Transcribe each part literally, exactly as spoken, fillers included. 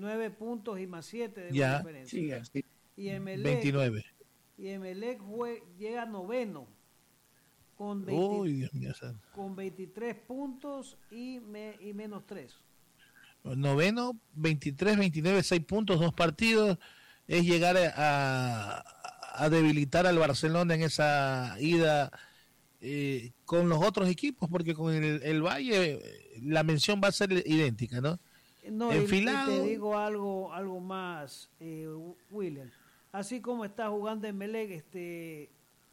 veintinueve puntos y más siete de ya. diferencia. Sí, sí. Y Emelec, veintinueve. Y Emelec jue, llega noveno con, veinte, Uy, Dios mío, con veintitrés puntos y, me, y menos tres. Noveno, veintitrés, veintinueve, seis puntos, dos partidos. Es llegar a, a debilitar al Barcelona en esa ida eh, con los otros equipos, porque con el, el Valle la mención va a ser idéntica, ¿no? No, Enfilado. Y, y te digo algo, algo más, eh, William. Así como está jugando en Emelec, este,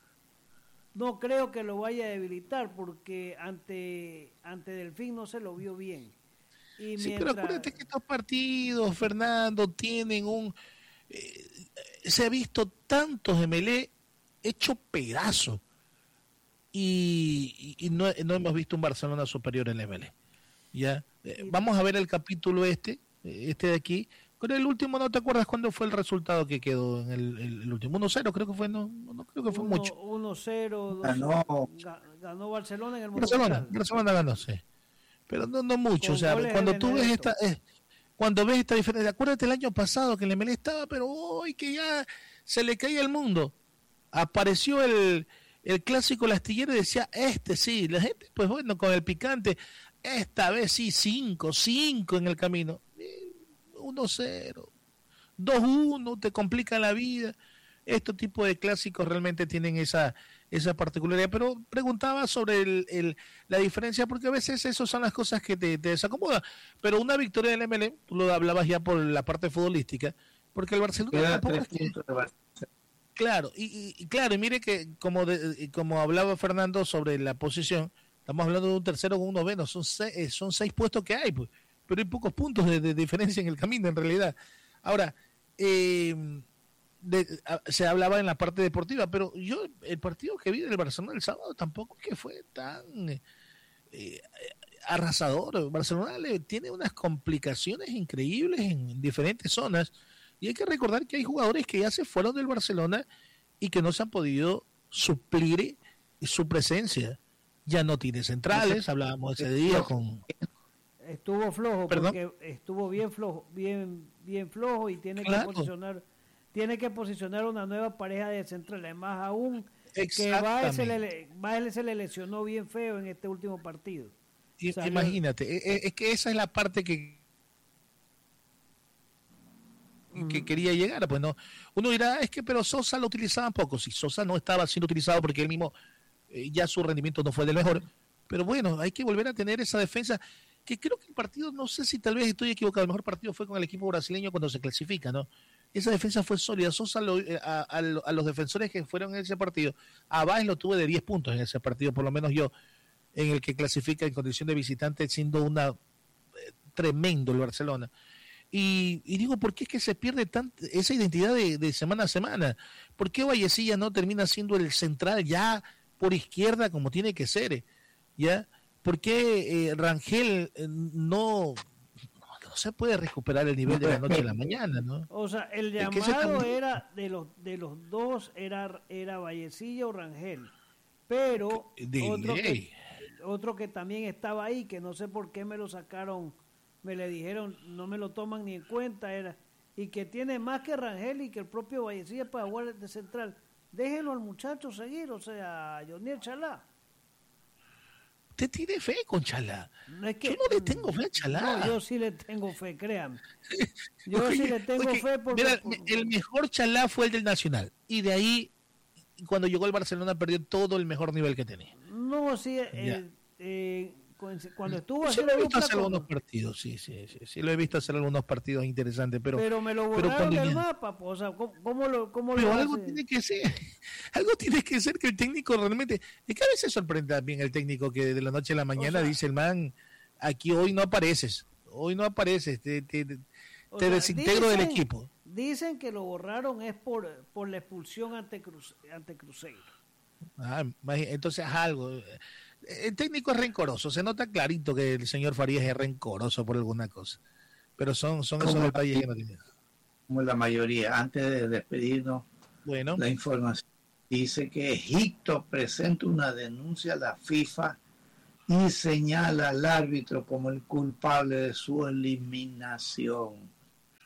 no creo que lo vaya a debilitar, porque ante, ante Delfín no se lo vio bien. Y sí, mientras... pero acuérdate que estos partidos, Fernando, tienen un... Eh, se ha visto tantos Emelec hecho pedazo y, y, y no, no hemos visto un Barcelona superior en Emelec. Ya, eh, vamos a ver el capítulo este, este de aquí. Con el último, ¿no te acuerdas cuándo fue el resultado que quedó en el, el, el último? uno cero, creo que fue, no, no creo que fue uno, mucho. uno cero, ganó. ganó Barcelona en el Barcelona, Monumental. Barcelona ganó, sí. Pero no, no mucho, con o sea, cuando tú ves esta, eh, cuando ves esta diferencia, acuérdate el año pasado que el Emelec estaba, pero hoy que ya se le caía el mundo. Apareció el, el clásico lastillero y decía, este sí, la gente, pues bueno, con el picante, esta vez sí, cinco, cinco en el camino. uno cero, dos uno, te complican la vida. Estos tipos de clásicos realmente tienen esa esa particularidad, pero preguntaba sobre el, el, la diferencia, porque a veces esas son las cosas que te, te desacomodan, pero una victoria del M L E, tú lo hablabas ya por la parte futbolística, porque el Barcelona tampoco es que... Claro, y, y claro, y mire que como de, como hablaba Fernando sobre la posición, estamos hablando de un tercero con un noveno, son seis, son seis puestos que hay, pues, pero hay pocos puntos de, de diferencia en el camino en realidad. Ahora, eh, De, a, se hablaba en la parte deportiva, pero yo el partido que vi del Barcelona el sábado tampoco es que fue tan eh, arrasador. Barcelona le, tiene unas complicaciones increíbles en diferentes zonas y hay que recordar que hay jugadores que ya se fueron del Barcelona y que no se han podido suplir su presencia. Ya no tiene centrales, hablábamos ese día con... Estuvo flojo, ¿Perdón? Porque estuvo bien flojo, bien, bien flojo y tiene claro. que posicionar tiene que posicionar una nueva pareja de centrales, más aún que Baez se, le, Baez se le lesionó bien feo en este último partido. Y, imagínate, es, es que esa es la parte que uh-huh. que quería llegar, pues no, uno dirá, es que pero Sosa lo utilizaban poco, si Sosa no estaba siendo utilizado porque él mismo eh, ya su rendimiento no fue del mejor, pero bueno, hay que volver a tener esa defensa, que creo que el partido, no sé si tal vez estoy equivocado, el mejor partido fue con el equipo brasileño cuando se clasifica, ¿no? Esa defensa fue sólida. Sosa lo, a, a, a los defensores que fueron en ese partido, a Baez lo tuve de diez puntos en ese partido, por lo menos yo, en el que clasifica en condición de visitante, siendo una eh, tremendo el Barcelona. Y, y digo, ¿por qué es que se pierde tan, esa identidad de, de semana a semana? ¿Por qué Vallecilla no termina siendo el central ya por izquierda como tiene que ser? ¿Ya? ¿Por qué eh, Rangel eh, no... no se puede recuperar el nivel de la noche a la mañana, ¿no? O sea, el llamado era de los de los dos era era Vallecilla o Rangel, pero otro que, otro que también estaba ahí, que no sé por qué me lo sacaron, me le dijeron, no me lo toman ni en cuenta, era y que tiene más que Rangel y que el propio Vallecilla para jugar de central. Déjenlo al muchacho seguir, o sea, Johnny Chalá. Usted tiene fe con Chalá. No es que, yo no le tengo fe a Chalá. No, yo sí le tengo fe, créanme. Yo oye, sí le tengo oye, fe porque... Mira, por... el mejor Chalá fue el del Nacional. Y de ahí, cuando llegó al Barcelona, perdió todo el mejor nivel que tenía. No, sí, eh, eh, cuando estuvo... Sí, lo he visto hacer con... algunos partidos, sí, sí, sí, sí, lo he visto hacer algunos partidos interesantes, pero... Pero me lo borraron del mapa, pues, o sea, ¿cómo, cómo lo, cómo pero lo algo hace? tiene que ser, algo tiene que ser que el técnico realmente... Es que a veces sorprende también el técnico que de la noche a la mañana o sea, dice el man, aquí hoy no apareces, hoy no apareces, te, te, te sea, desintegro dicen, del equipo. Dicen que lo borraron es por, por la expulsión ante, Cruce, ante Cruzeiro. Ah, entonces algo... El técnico es rencoroso, se nota clarito que el señor Farías es rencoroso por alguna cosa, pero son, son esos detalles que no tienen. Como la mayoría, antes de despedirnos, bueno, la información dice que Egipto presenta una denuncia a la FIFA y señala al árbitro como el culpable de su eliminación.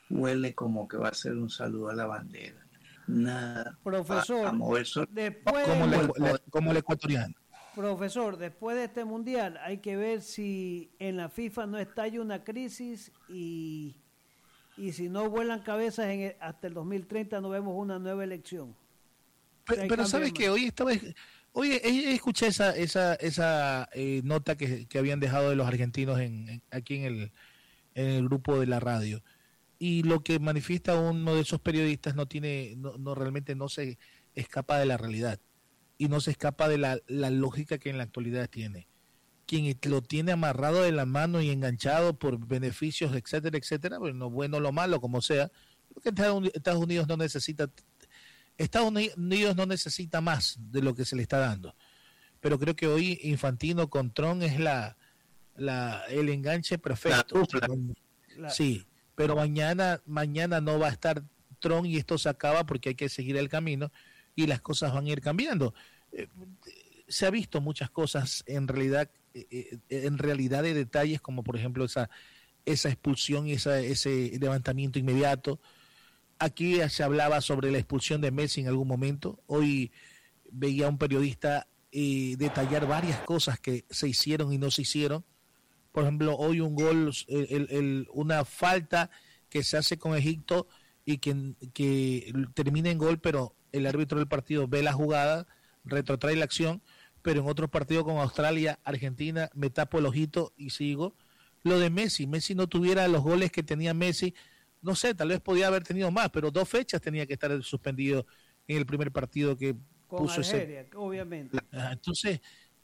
huele como que va a ser un saludo a la bandera. Nada. Profesor, a, a mover sol, después como, le, le, como el ecuatoriano. Profesor, después de este mundial hay que ver si en la FIFA no estalla una crisis y, y si no vuelan cabezas en el, hasta el dos mil treinta no vemos una nueva elección. Pero, pero sabes que hoy estaba, hoy escuché esa esa esa eh, nota que, que habían dejado de los argentinos en, en aquí en el en el grupo de la radio, y lo que manifiesta uno de esos periodistas no tiene no, no realmente no se escapa de la realidad y no se escapa de la, la lógica que en la actualidad tiene. Quien lo tiene amarrado de la mano y enganchado por beneficios, etcétera, etcétera, bueno, bueno, lo malo, como sea, porque Estados Unidos no necesita Estados Unidos no necesita más de lo que se le está dando. Pero creo que hoy Infantino con Trump es la, la el enganche perfecto. La, sí, pero mañana mañana no va a estar Trump y esto se acaba porque hay que seguir el camino y las cosas van a ir cambiando. Eh, se ha visto muchas cosas en realidad eh, en realidad de detalles, como por ejemplo esa esa expulsión y esa, ese levantamiento inmediato. Aquí se hablaba sobre la expulsión de Messi en algún momento. Hoy veía a un periodista eh, detallar varias cosas que se hicieron y no se hicieron. Por ejemplo, hoy un gol, el, el, el, una falta que se hace con Egipto y que, que termina en gol, pero el árbitro del partido ve la jugada, retrotrae la acción, pero en otros partidos como Australia, Argentina, me tapo el ojito y sigo. Lo de Messi, Messi no tuviera los goles que tenía Messi, no sé, tal vez podía haber tenido más, pero dos fechas tenía que estar suspendido en el primer partido que con puso Algeria, ese. Obviamente. Entonces,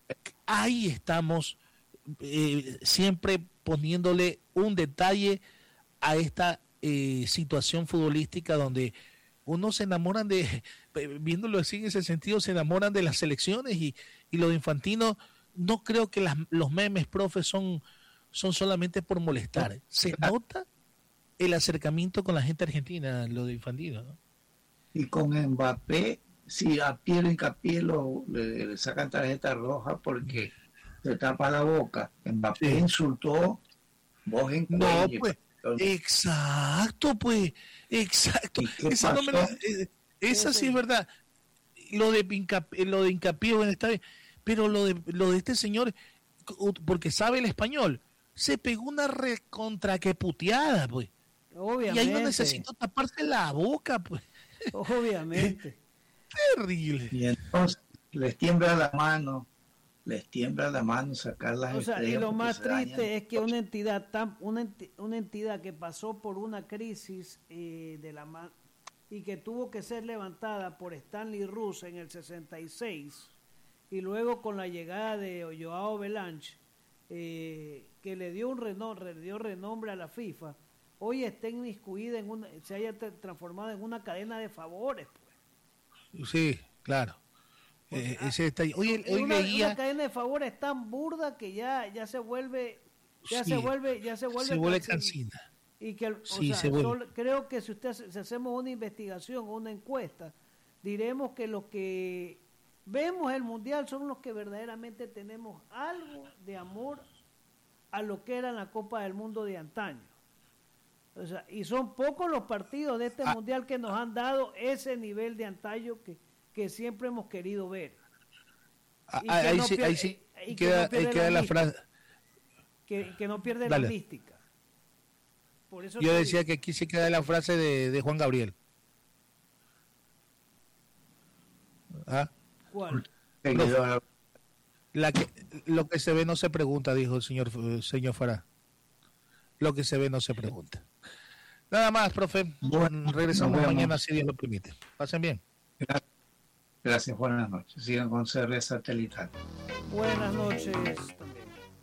ahí estamos eh, siempre poniéndole un detalle a esta eh, situación futbolística donde uno se enamoran de, viéndolo así en ese sentido, se enamoran de las selecciones y, y lo de Infantino, no creo que las, los memes, profe, son, son solamente por molestar. Se nota el acercamiento con la gente argentina, lo de Infantino, ¿no? Y con Mbappé, si a Piero Hincapié lo, le, le sacan tarjeta roja porque se tapa la boca. Mbappé sí. Insultó, vos en No, cuello, pues, pero... exacto, pues, exacto. Esa, no me la, esa sí es verdad. Lo de Hincapié, lo de Hincapié, bueno, está bien, pero lo de, lo de este señor, porque sabe el español, se pegó una recontra que puteada, pues. Obviamente. Y ahí no necesito taparse la boca, pues. Obviamente. Terrible. Y entonces les tiembla la mano, les tiembla la mano sacar las o sea, y lo más triste es que una entidad tan una, enti, una entidad que pasó por una crisis eh, de la mano y que tuvo que ser levantada por Stanley Rous en el sesenta y seis y luego con la llegada de Joao Belange eh, que le dio un renombre, le dio renombre a la FIFA, hoy está inmiscuida en una, se haya transformado en una cadena de favores, pues. Sí, claro. Eh, ese está, hoy, hoy una, leía, una cadena de favores tan burda que ya ya se vuelve ya sí, se vuelve ya se vuelve se vuelve cansina. Y que sí, o sea, se vuelve. Solo, creo que si usted si hacemos una investigación o una encuesta, diremos que los que vemos el mundial son los que verdaderamente tenemos algo de amor a lo que era la Copa del Mundo de antaño. O sea, y son pocos los partidos de este ah, mundial que nos han dado ese nivel de antaño que, que siempre hemos querido ver. Ah, ahí, no sí, pierde, ahí sí y queda, que no ahí queda la, la frase. Que, que no pierde Dale. la mística. Por eso Yo decía digo. que aquí sí queda la frase de, de Juan Gabriel. ¿Ah? ¿Cuál? Lo, la que, lo que se ve no se pregunta, dijo el señor, señor Farah. Lo que se ve no se pregunta. Nada más, profe. Bueno, regresamos mañana si Dios lo permite. Pasen bien. Gracias, Gracias buenas noches. Sigan con C R Satelital. Buenas noches.